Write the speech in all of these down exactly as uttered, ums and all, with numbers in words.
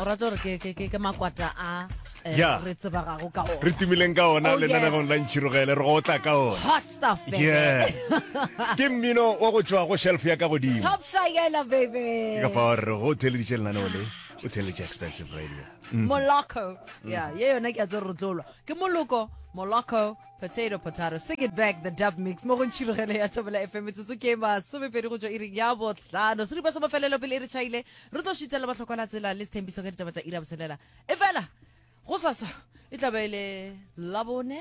o rata gore ke ke ke makwata a Yeah. re tseba ga go ka o Re timileng ka ona Oh, le nna yes. go la ntshirogele re go tla ka ona. hot stuff baby. Yeah. Ke mmino wa go tswa go shelf ya ka godimo. Top Shayela baby. Ka fa re go television lana ole. O television expensive radio. Moloko. Yeah, yeah, yona ke a tsere tlolwa. Ke moloko, moloko, potato potato. Sing it back the dub mix. Mo go ntshirogele ya Thobela F M tsotso ke ma so be pedi go tswa iri ya botlano. Se re ba sa mafelelo pele re chaile. Re tlo shitela ba tlhokola tsela le stembiso ke ditaba tsa ira boselela. E fela go sasa e tla ba ile la bone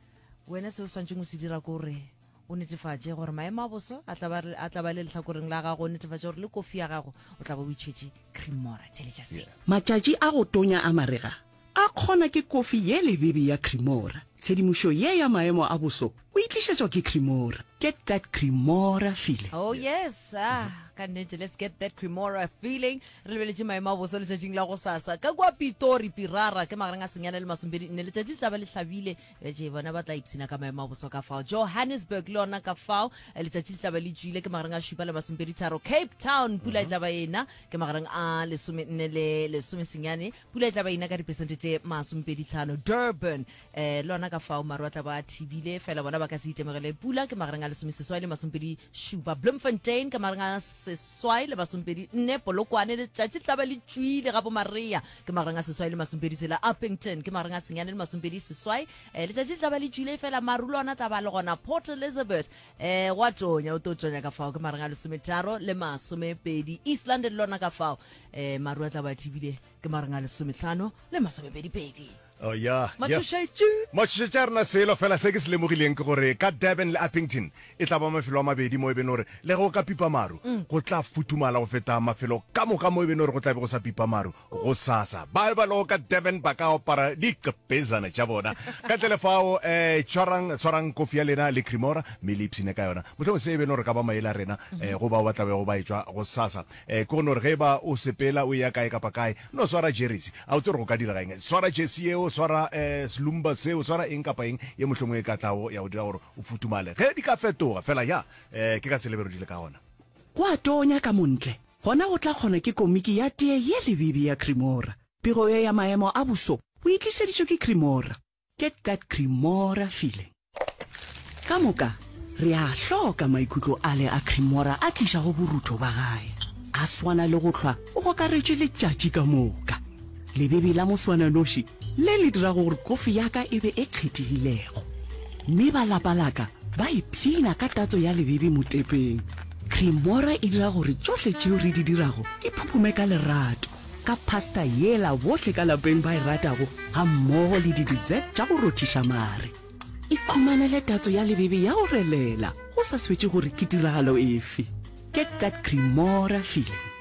wena se o swantšeng o se dira gore o netefatše gore maemo a boso a tla ba a tla ba le lehlakoreng la gago o netefatše gore le kofi ya gago o tla ba o itšhetše Cremora tšheletša se matšatši a go tonya a marega a kgona ke kofi ye lebebe ya Cremora tshedimošo ye ya maemo a boso o itlišetšwa ke Cremora. Get that Cremora feeling. oh yes ah ka nnete let's get that Cremora feeling re lebeletše maemo a boso letšatšing la go sasa ka kwa Pitori Pirara ke magareng a senyana le masombedi nne letšatši le tla ba le hlabile betše bona ba tla ipsina ka maemo a boso ka fao Johannesburg le ona ka fao letšatši le tla ba le tšwile ke magareng a šupa le masombedi tharo Cape Town pula e tla ba ena ke magareng a lesome nne le lesome senyane pula e tla ba ena ka dipersente tše masombedi hlano Durban eh le ona ka fao maru a tla ba thibile fela bona ba ka se itemegele pula ke magareng a lesome seswai le masombedi šupa Bloemfontein ke magareng a seswai le masombedi nne Polokwane letšatši le tla ba le tšwile gapo Maria ke magareng a seswai le masombedi tsela Uppington ke magareng a senyane le masombedi seswai eh letšatši le tla ba le tšwile fela maru le ona tla ba le gona Port Elizabeth eh wa tonya o to tonya ka fao ke magareng a lesometharo le masomepedi East London le ona ka fao eh maru a tla ba thibile ke magareng a lesomehlano le masomepedi-pedi. Oh yeah. Matšhošetše Matšhošetše rena selo fela se ke se lemogileng ke gore ka Durban le Uppington e tla ba mafelo a mabedi mo e bene gore le go ka pipa maru go tla futumala go feta mafelo ka moka mo e bene gore go tla be go sa pipa maru go sasa ba ba lo ka Durban ba ka opara dikepezana tša bona ka telefao eh tshwarang tshwarang kofi ya lena le Cremora melipsine ka yona motlho se e bene gore ka ba maela rena eh go ba ba tla be go ba etswa go sasa eh go gore ge ba o sepela o ya kae ka pa kae no swara jersey a o tsere go ka dira gaeng swara jersey eo swara eh slumba seo swara eng ka pa eng ye mohlomong e ka tlago ya go dira gore o futumale ge di ka fetoga fela ya eh ke ka selebero di le ka gona kwa tonya ka montle gona go tla kgona ke komiki ya tee ye lebebe ya Cremora pego ye ya maemo a boso o itlišeditšwe ke Cremora. Get that Cremora feeling. Ka moka re a hloka maikutlo a le a Cremora a tliša go borutho ba gae a swana le go hlwa o go ka retše letšatši ka moka lebebe la moswananoši le le dira gore kofi ya ka e be e kgethegilego mme ba lapa laka ba ipsina ka tatso ya lebebe motepeng. Cremora e dira gore tsohle tšeo re di dirago di phuphume ka lerato ka pasta yela bohle ka lapeng ba e ratago ga mmogo le di-dessert tša go rothiša mare ikhumanele tatso ya lebebe ya go relela go sa swetše gore ke tiragalo efe. Get that Cremora feeling.